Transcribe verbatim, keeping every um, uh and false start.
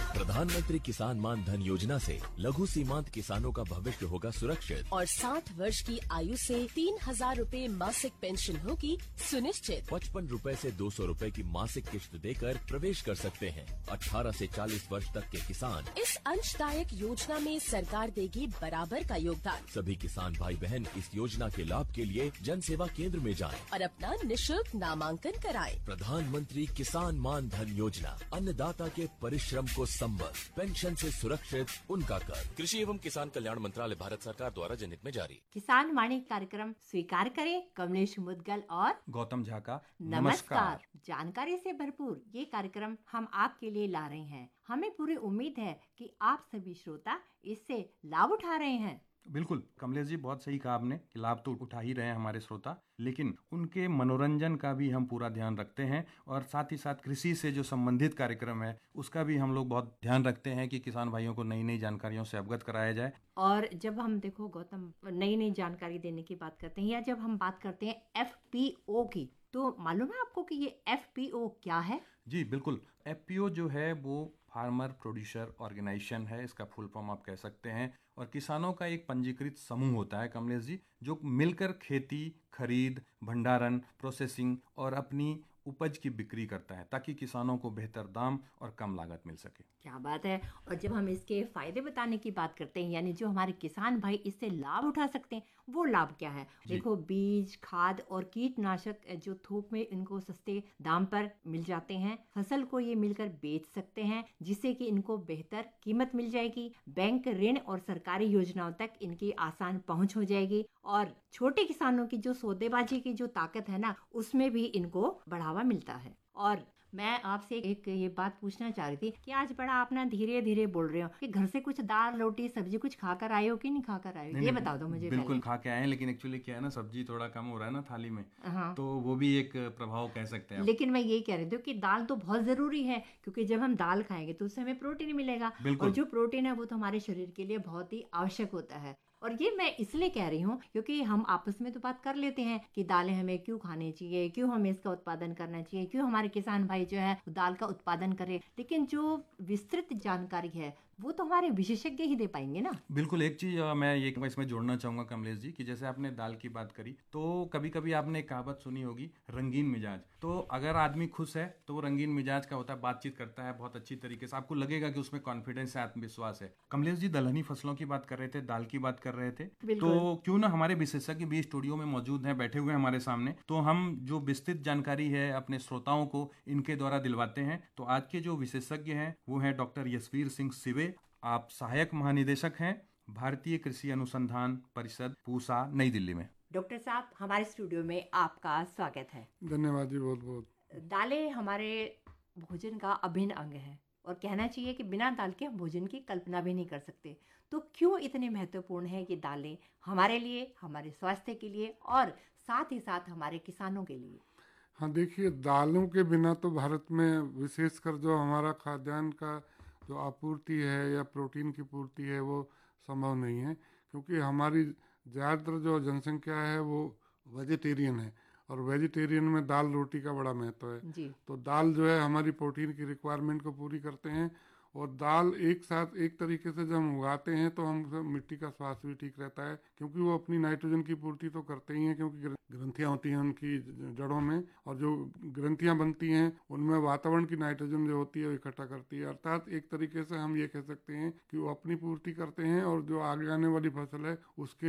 प्रधानमंत्री किसान मान धन योजना से लघु सीमांत किसानों का भविष्य होगा सुरक्षित और साठ वर्ष की आयु से तीन हजार रूपए मासिक पेंशन होगी सुनिश्चित। पचपन रूपए से दो सौ रूपए की मासिक किश्त देकर प्रवेश कर सकते हैं। अठारह से चालीस वर्ष तक के किसान इस अंशदायक योजना में सरकार देगी बराबर का योगदान। सभी किसान भाई बहन इस योजना के लाभ के लिए जन सेवा केंद्र में जाएं और अपना निशुल्क नामांकन कराएं। प्रधानमंत्री किसान मान धन योजना, अन्नदाता के परिश्रम को संबल, पेंशन से सुरक्षित उनका कर। कृषि एवं किसान कल्याण मंत्रालय, भारत सरकार द्वारा जनहित में जारी। किसान वाणी कार्यक्रम स्वीकार करें कमलेश मुदगल और गौतम झा का नमस्कार। जानकारी से भरपूर ये कार्यक्रम हम आपके लिए ला रहे हैं। हमें पूरी उम्मीद है कि आप सभी श्रोता इससे लाभ उठा रहे हैं। बिल्कुल कमलेश जी, बहुत सही कहा आपने कि लाभ तो उठा ही रहे हैं हमारे श्रोता, लेकिन उनके मनोरंजन का भी हम पूरा ध्यान रखते हैं और साथ ही साथ कृषि से जो संबंधित कार्यक्रम है उसका भी हम लोग बहुत ध्यान रखते हैं कि किसान भाइयों को नई नई जानकारियों से अवगत कराया जाए। और जब हम देखो गौतम नई नई जानकारी देने की बात करते हैं या जब हम बात करते हैं एफ पी ओ की, तो मालूम है आपको कि ये एफ पी ओ क्या है? जी बिल्कुल, एफ पी ओ जो है वो फार्मर प्रोड्यूसर ऑर्गेनाइजेशन है, इसका फुल फॉर्म आप कह सकते हैं। और किसानों का एक पंजीकृत समूह होता है कमलेश जी, जो मिलकर खेती, खरीद, भंडारण, प्रोसेसिंग और अपनी उपज की बिक्री करता है ताकि किसानों को बेहतर दाम और कम लागत मिल सके। क्या बात है। और जब हम इसके फायदे बताने की बात करते हैं, यानी जो हमारे किसान भाई इससे लाभ उठा सकते हैं, वो लाभ क्या है? देखो, बीज, खाद और कीटनाशक जो थोक में इनको सस्ते दाम पर मिल जाते हैं। फसल को ये मिलकर बेच सकते हैं जिससे कि इनको बेहतर कीमत मिल जाएगी। बैंक ऋण और सरकारी योजनाओं तक इनकी आसान पहुंच हो जाएगी और छोटे किसानों की जो सौदेबाजी की जो ताकत है ना, उसमें भी इनको बढ़ावा मिलता है। और मैं आपसे एक ये बात पूछना चाह रही थी कि आज बड़ा आप ना धीरे धीरे बोल रहे हो कि घर से कुछ दाल रोटी सब्जी कुछ खाकर आए हो कि नहीं खाकर आए हो, ये बता दो मुझे। बिल्कुल खा के आए हैं, लेकिन एक्चुअली क्या है ना, सब्जी थोड़ा कम हो रहा है ना थाली में। हाँ। तो वो भी एक प्रभाव कह सकते हैं। लेकिन मैं ये कह रही थी कि दाल तो बहुत जरूरी है, क्योंकि जब हम दाल खाएंगे तो उससे हमें प्रोटीन मिलेगा और जो प्रोटीन है वो तो हमारे शरीर के लिए बहुत ही आवश्यक होता है। और ये मैं इसलिए कह रही हूँ क्योंकि हम आपस में तो बात कर लेते हैं कि दालें हमें क्यों खानी चाहिए, क्यों हमें इसका उत्पादन करना चाहिए, क्यों हमारे किसान भाई जो है दाल का उत्पादन करे, लेकिन जो विस्तृत जानकारी है वो तो हमारे विशेषज्ञ ही दे पाएंगे ना। बिल्कुल, एक चीज मैं ये इसमें जोड़ना चाहूंगा कमलेश जी कि जैसे आपने दाल की बात करी तो कभी कभी आपने कहावत सुनी होगी, रंगीन मिजाज। तो अगर आदमी खुश है तो वो रंगीन मिजाज का होता है, बातचीत करता है बहुत अच्छी तरीके से, आपको लगेगा कि उसमें कॉन्फिडेंस है, आत्मविश्वास है। कमलेश जी दलहनी फसलों की बात कर रहे थे, दाल की बात कर रहे थे, तो क्यों ना हमारे विशेषज्ञ भी स्टूडियो में मौजूद हैं, बैठे हुए हैं हमारे सामने, तो हम जो विस्तृत जानकारी है अपने श्रोताओं को इनके द्वारा दिलवाते हैं। तो आज के जो विशेषज्ञ हैं वो हैं डॉक्टर यशवीर सिंह सिवे। आप सहायक महानिदेशक हैं भारतीय कृषि अनुसंधान परिषद पूसा, नई दिल्ली में। डॉक्टर साहब, हमारे स्टूडियो में आपका स्वागत है। धन्यवाद जी, बहुत बहुत। दालें हमारे भोजन का अभिन्न अंग है और कहना चाहिए कि बिना दाल के हम भोजन की कल्पना भी नहीं कर सकते। तो क्यों इतने महत्वपूर्ण है कि दालें हमारे लिए, हमारे स्वास्थ्य के लिए और साथ ही साथ हमारे किसानों के लिए? हाँ देखिए, दालों के बिना तो भारत में विशेषकर जो हमारा खाद्यान्न का जो आपूर्ति है या प्रोटीन की पूर्ति है वो संभव नहीं है, क्योंकि हमारी ज़्यादातर जो जनसंख्या है वो वेजिटेरियन है और वेजिटेरियन में दाल रोटी का बड़ा महत्व है जी। तो दाल जो है हमारी प्रोटीन की रिक्वायरमेंट को पूरी करते हैं और दाल एक साथ एक तरीके से जब हम उगाते हैं तो हम मिट्टी का स्वास्थ्य भी ठीक रहता है, क्योंकि वो अपनी नाइट्रोजन की पूर्ति तो करते ही हैं, क्योंकि ग्रंथियां होती हैं उनकी जड़ों में और जो ग्रंथियां बनती हैं उनमें वातावरण की नाइट्रोजन जो होती है वो इकट्ठा करती है। अर्थात एक तरीके से हम ये कह सकते हैं कि वो अपनी पूर्ति करते हैं और जो आगे आने वाली फसल है उसके